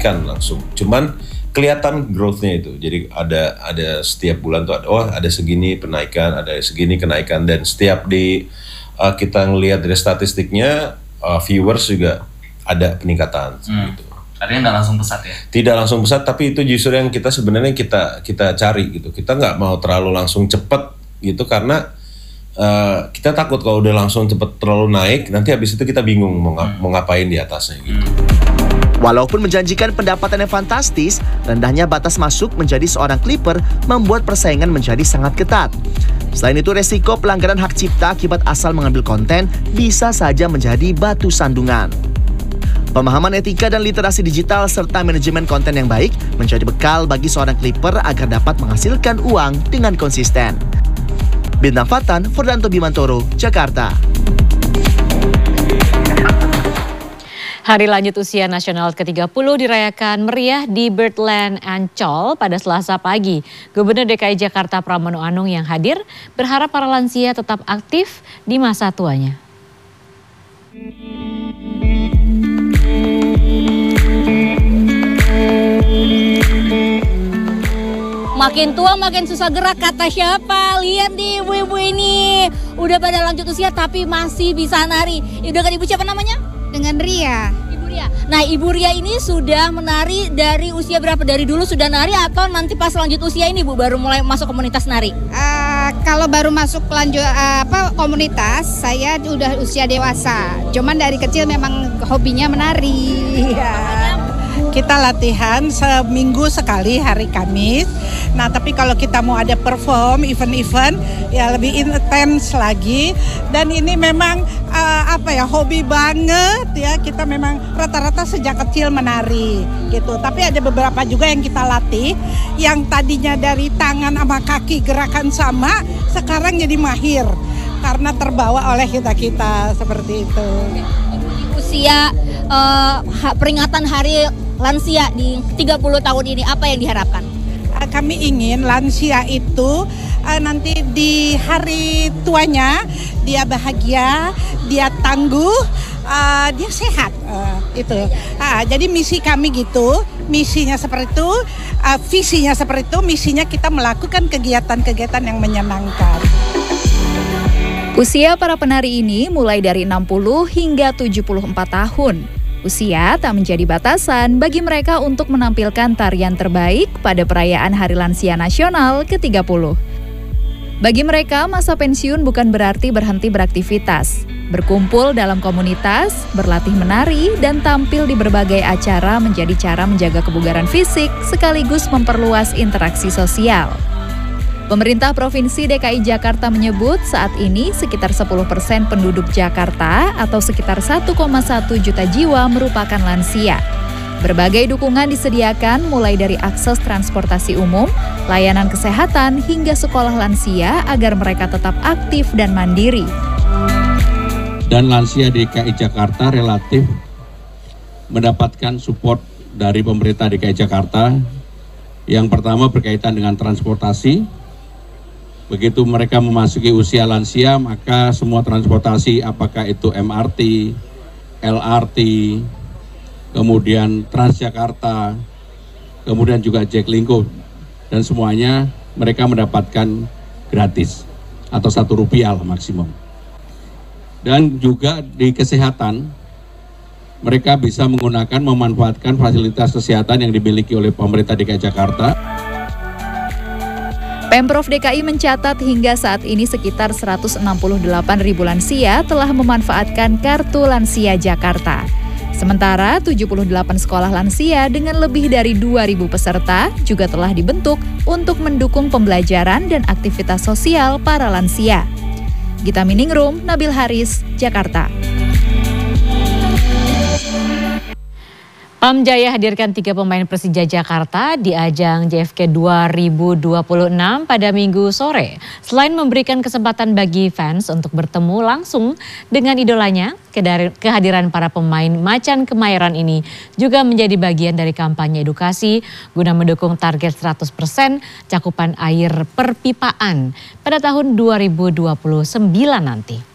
signifikan langsung. Cuman kelihatan growth-nya itu. Jadi ada setiap bulan tuh ada segini penaikan, ada segini kenaikan, dan setiap kita ngelihat dari statistiknya viewers juga ada peningkatan gitu. Artinya nggak langsung pesat ya? Tidak langsung pesat, tapi itu justru yang kita sebenarnya kita cari gitu. Kita nggak mau terlalu langsung cepet gitu karena kita takut kalau udah langsung cepet terlalu naik, nanti habis itu kita bingung mau ngapain di atasnya gitu. Walaupun menjanjikan pendapatan yang fantastis, rendahnya batas masuk menjadi seorang klipper membuat persaingan menjadi sangat ketat. Selain itu, resiko pelanggaran hak cipta akibat asal mengambil konten bisa saja menjadi batu sandungan. Pemahaman etika dan literasi digital serta manajemen konten yang baik menjadi bekal bagi seorang klipper agar dapat menghasilkan uang dengan konsisten. Bintang Fatan, Fordanto Bimantoro, Jakarta. Hari lanjut usia nasional ke-30 dirayakan meriah di Birdland Ancol pada Selasa pagi. Gubernur DKI Jakarta Pramono Anung yang hadir berharap para lansia tetap aktif di masa tuanya. Makin tua makin susah gerak kata siapa? Lihat nih ibu-ibu ini. Udah pada lanjut usia tapi masih bisa nari. Udah kan ibu siapa namanya? Dengan Ria. Ibu Ria. Nah Ibu Ria ini sudah menari dari usia berapa? Dari dulu sudah nari atau nanti pas lanjut usia ini Bu baru mulai masuk komunitas nari? Kalau baru masuk komunitas, saya udah usia dewasa. Cuman dari kecil memang hobinya menari. Kita latihan seminggu sekali hari Kamis. Nah, tapi kalau kita mau ada perform event-event ya lebih intens lagi. Dan ini memang hobi banget ya. Kita memang rata-rata sejak kecil menari gitu. Tapi ada beberapa juga yang kita latih yang tadinya dari tangan sama kaki gerakan sama, sekarang jadi mahir karena terbawa oleh kita seperti itu. Di usia peringatan Hari Lansia di 30 tahun ini, apa yang diharapkan? Kami ingin lansia itu nanti di hari tuanya dia bahagia, dia tangguh, dia sehat itu. Jadi misi kami gitu, misinya seperti itu, visinya seperti itu, misinya kita melakukan kegiatan-kegiatan yang menyenangkan. Usia para penari ini mulai dari 60 hingga 74 tahun. Usia tak menjadi batasan bagi mereka untuk menampilkan tarian terbaik pada perayaan Hari Lansia Nasional ke-30. Bagi mereka, masa pensiun bukan berarti berhenti beraktivitas. Berkumpul dalam komunitas, berlatih menari, dan tampil di berbagai acara menjadi cara menjaga kebugaran fisik sekaligus memperluas interaksi sosial. Pemerintah Provinsi DKI Jakarta menyebut saat ini sekitar 10% penduduk Jakarta atau sekitar 1,1 juta jiwa merupakan lansia. Berbagai dukungan disediakan mulai dari akses transportasi umum, layanan kesehatan hingga sekolah lansia agar mereka tetap aktif dan mandiri. Dan lansia DKI Jakarta relatif mendapatkan support dari pemerintah DKI Jakarta. Yang pertama berkaitan dengan transportasi. Begitu mereka memasuki usia lansia, maka semua transportasi, apakah itu MRT, LRT, kemudian Transjakarta, kemudian juga Jaklingko, dan semuanya mereka mendapatkan gratis atau Rp1 lah maksimum. Dan juga di kesehatan, mereka bisa memanfaatkan fasilitas kesehatan yang dimiliki oleh pemerintah DKI Jakarta. Pemprov DKI mencatat hingga saat ini sekitar 168.000 lansia telah memanfaatkan Kartu Lansia Jakarta. Sementara 78 sekolah lansia dengan lebih dari 2.000 peserta juga telah dibentuk untuk mendukung pembelajaran dan aktivitas sosial para lansia. Gita Miningrum, Nabil Haris, Jakarta. Pam Jaya hadirkan 3 pemain Persija Jakarta di ajang JFK 2026 pada Minggu sore. Selain memberikan kesempatan bagi fans untuk bertemu langsung dengan idolanya, kehadiran para pemain Macan Kemayoran ini juga menjadi bagian dari kampanye edukasi guna mendukung target 100% cakupan air perpipaan pada tahun 2029 nanti.